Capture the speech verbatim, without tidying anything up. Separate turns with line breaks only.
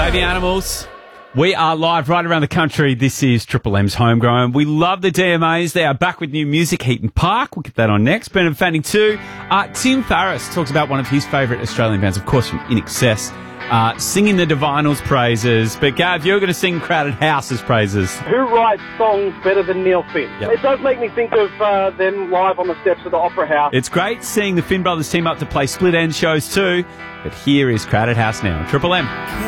Baby Animals. We are live right around the country. This is Triple M's Homegrown. We love the D M As. They are back with new music, Heaton Park. We'll get that on next. Brendan Fanning too. Uh, Tim Farriss talks about one of his favourite Australian bands, of course, from In Excess, uh, singing the Divinals' praises. But Gav, you're going to sing Crowded House's praises.
Who writes songs better than Neil Finn?
Yep.
It does make me think of uh, them live on the steps of the Opera House.
It's great seeing the Finn brothers team up to play split end shows too. But here is Crowded House now. Triple M.